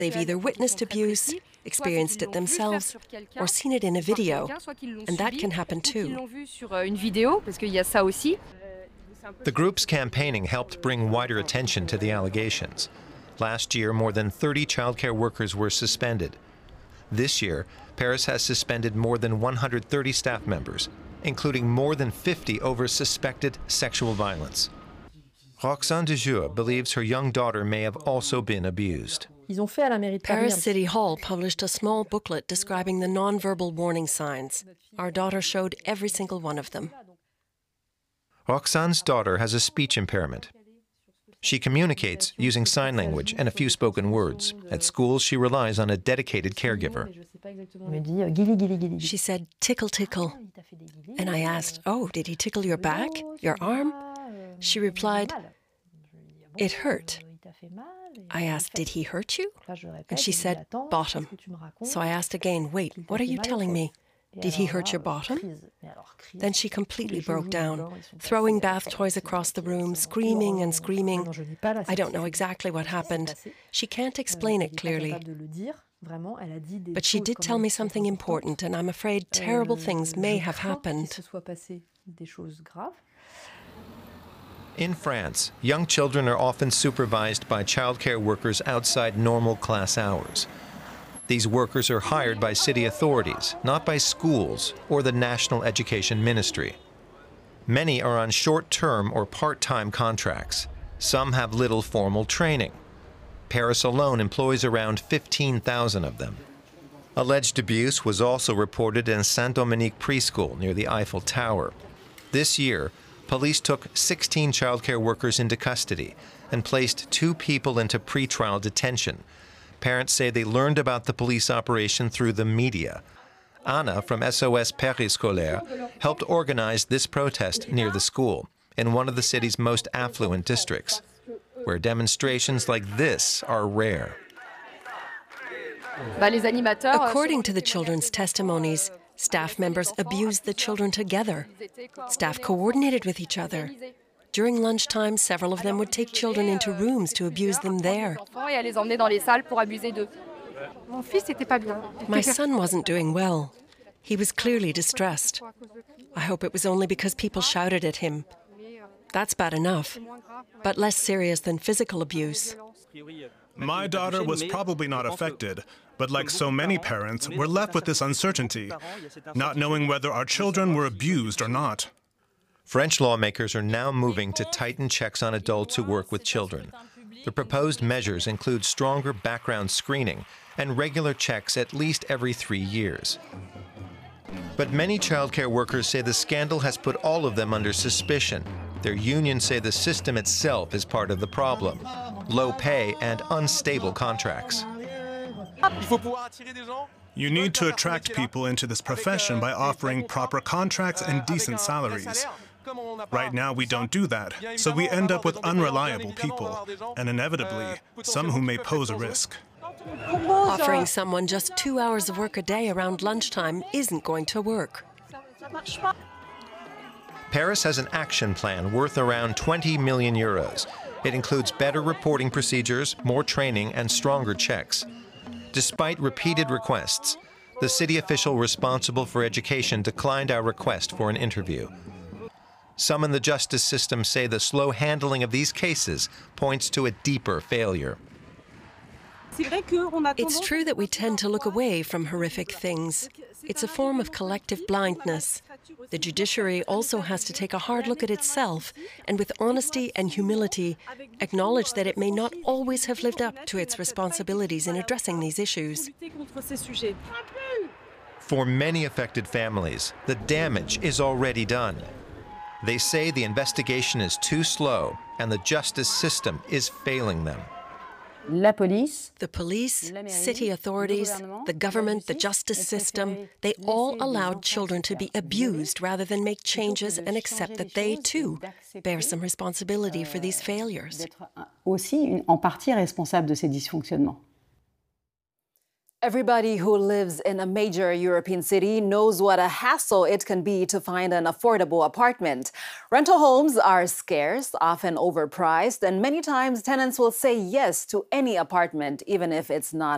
They've either witnessed abuse, experienced it themselves, or seen it in a video, and that can happen too. The group's campaigning helped bring wider attention to the allegations. Last year, more than 30 childcare workers were suspended. This year, Paris has suspended more than 130 staff members, including more than 50 over suspected sexual violence. Roxane Dejoux believes her young daughter may have also been abused. Paris City Hall published a small booklet describing the nonverbal warning signs. Our daughter showed every single one of them. Roxane's daughter has a speech impairment. She communicates using sign language and a few spoken words. At school, she relies on a dedicated caregiver. She said, "Tickle, tickle." And I asked, "Oh, did he tickle your back, your arm?" She replied, "It hurt." I asked, "Did he hurt you?" And she said, "Bottom." So I asked again, "Wait, what are you telling me? Did he hurt your bottom?" Then she completely broke down, throwing bath toys across the room, screaming and screaming. I don't know exactly what happened. She can't explain it clearly. But she did tell me something important, and I'm afraid terrible things may have happened. In France, young children are often supervised by childcare workers outside normal class hours. These workers are hired by city authorities, not by schools or the National Education Ministry. Many are on short-term or part-time contracts. Some have little formal training. Paris alone employs around 15,000 of them. Alleged abuse was also reported in Saint-Dominique preschool near the Eiffel Tower. This year, police took 16 childcare workers into custody and placed 2 people into pretrial detention. Parents say they learned about the police operation through the media. Anna from SOS Périscolaire helped organize this protest near the school in one of the city's most affluent districts, where demonstrations like this are rare. According to the children's testimonies, staff members abused the children together. Staff coordinated with each other. During lunchtime, several of them would take children into rooms to abuse them there. My son wasn't doing well. He was clearly distressed. I hope it was only because people shouted at him. That's bad enough, but less serious than physical abuse. My daughter was probably not affected, but like so many parents, we're left with this uncertainty, not knowing whether our children were abused or not. French lawmakers are now moving to tighten checks on adults who work with children. The proposed measures include stronger background screening and regular checks at least every 3 years. But many childcare workers say the scandal has put all of them under suspicion. Their unions say the system itself is part of the problem: low pay and unstable contracts. You need to attract people into this profession by offering proper contracts and decent salaries. Right now, we don't do that, so we end up with unreliable people, and inevitably, some who may pose a risk. Offering someone just 2 hours of work a day around lunchtime isn't going to work. Paris has an action plan worth around 20 million euros. It includes better reporting procedures, more training, and stronger checks. Despite repeated requests, the city official responsible for education declined our request for an interview. Some in the justice system say the slow handling of these cases points to a deeper failure. It's true that we tend to look away from horrific things. It's a form of collective blindness. The judiciary also has to take a hard look at itself and, with honesty and humility, acknowledge that it may not always have lived up to its responsibilities in addressing these issues. For many affected families, the damage is already done. They say the investigation is too slow and the justice system is failing them. The police, city authorities, the government, the justice system, they all allowed children to be abused rather than make changes and accept that they, too, bear some responsibility for these failures. Everybody who lives in a major European city knows what a hassle it can be to find an affordable apartment. Rental homes are scarce, often overpriced, and many times tenants will say yes to any apartment, even if it's not